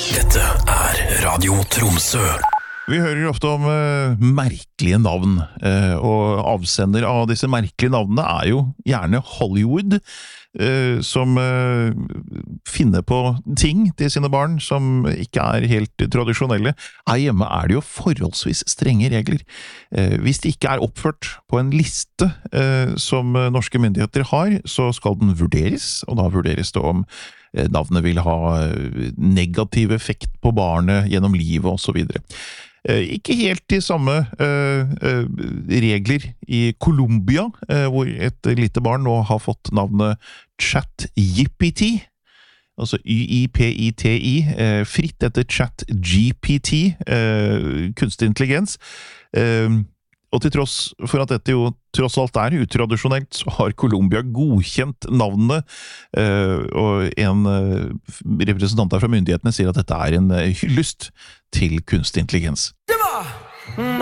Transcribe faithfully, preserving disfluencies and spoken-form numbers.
Dette er Radio Tromsø. Vi hører ofte om uh, merkelige navn, uh, og avsender av disse merkelige navnene er jo gjerne Hollywood, uh, som uh, finner på ting til sine barn som ikke er helt tradisjonelle. Her hjemme er det jo forholdsvis strenge regler. Uh, hvis det ikke er oppført på en liste uh, som norske myndigheter har, så skal den vurderes, og da vurderes det om navnet vil ha negativ effekt på barnet gjennom livet og så videre. Ikke helt de samme uh, uh, regler i Colombia, uh, hvor et lite barn nå har fått navnet ChatGPT, altså Y I P I T I, uh, fritt etter ChatGPT, uh, kunstig intelligens. Uh, Og til tross for at dette jo tross alt er utradisjonelt, så har Colombia godkjent navnene, og en representant der fra myndighetene sier at dette er en hyllest til kunstig intelligens.